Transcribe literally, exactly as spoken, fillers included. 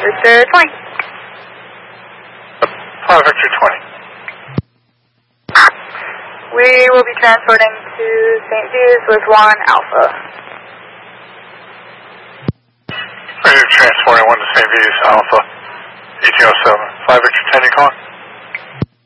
Victor twenty. five Victor twenty. We will be transporting to Saint Vitus with one Alpha. Ready to transporting one to Saint Vitus Alpha. E T O seven. five Victor ten, you calling?